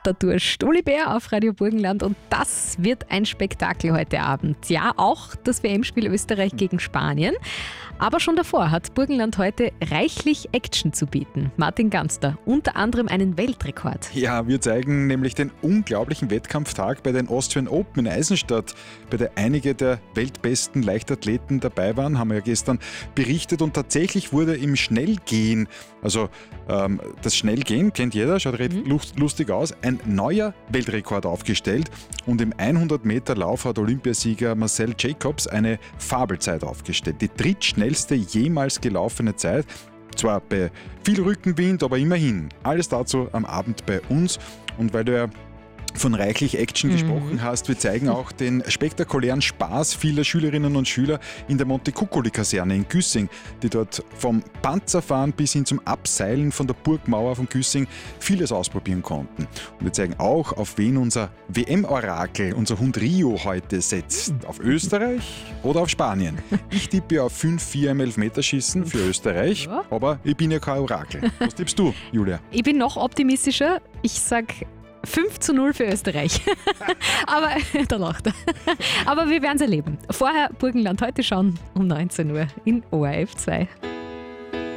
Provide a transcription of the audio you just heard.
Reporter-Tour Stoli Bär auf Radio Burgenland und das wird ein Spektakel heute Abend. Ja, auch das WM-Spiel Österreich gegen Spanien. Aber schon davor hat Burgenland heute reichlich Action zu bieten. Martin Ganster, unter anderem einen Weltrekord. Ja, wir zeigen nämlich den unglaublichen Wettkampftag bei den Austrian Open in Eisenstadt, bei der einige der weltbesten Leichtathleten dabei waren, haben wir ja gestern berichtet. Und tatsächlich wurde im Schnellgehen, also das Schnellgehen kennt jeder, schaut recht lustig aus, ein neuer Weltrekord aufgestellt. Und im 100-Meter-Lauf hat Olympiasieger Marcel Jacobs eine Fabelzeit aufgestellt. Die drittschnellste jemals gelaufene Zeit. Zwar bei viel Rückenwind, aber immerhin. Alles dazu am Abend bei uns. Und weil du ja von reichlich Action gesprochen hast, wir zeigen auch den spektakulären Spaß vieler Schülerinnen und Schüler in der Montecuccoli-Kaserne in Güssing, die dort vom Panzerfahren bis hin zum Abseilen von der Burgmauer von Güssing vieles ausprobieren konnten. Und wir zeigen auch, auf wen unser WM-Orakel, unser Hund Rio, heute setzt. Auf Österreich oder auf Spanien. Ich tippe auf 5-4 im Elfmeterschießen für Österreich, aber ich bin ja kein Orakel. Was tippst du, Julia? Ich bin noch optimistischer. Ich sag 5:0 für Österreich. Aber da lacht er. Aber wir werden es erleben. Vorher Burgenland heute schauen um 19 Uhr in ORF 2.